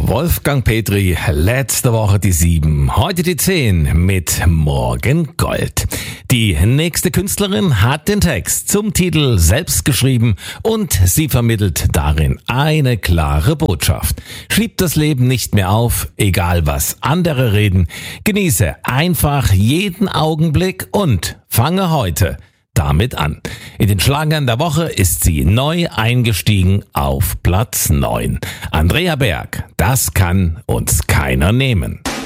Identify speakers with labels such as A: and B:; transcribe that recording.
A: Wolfgang Petri, letzte Woche die 7, heute die 10 mit Morgen Gold. Die nächste Künstlerin hat den Text zum Titel selbst geschrieben und sie vermittelt darin eine klare Botschaft. Schieb das Leben nicht mehr auf, egal was andere reden. Genieße einfach jeden Augenblick und fange heute damit an. In den Schlagern der Woche ist sie neu eingestiegen auf Platz 9. Andrea Berg, das kann uns keiner nehmen.